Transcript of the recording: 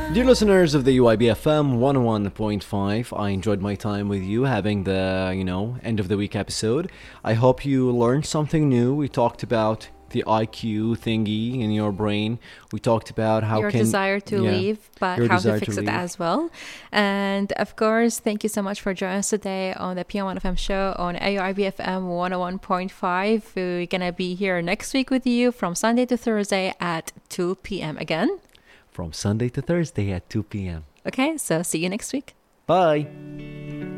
Dear listeners of the UIBFM 101.5, I enjoyed my time with you having the, end of the week episode. I hope you learned something new. We talked about the IQ thingy in your brain. We talked about how your desire to leave, but how to fix it as well. And of course, thank you so much for joining us today on the PM1FM show on AUIBFM 101.5. We're going to be here next week with you from Sunday to Thursday at 2 p.m. again. From Sunday to Thursday at 2 p.m. Okay, so see you next week. Bye.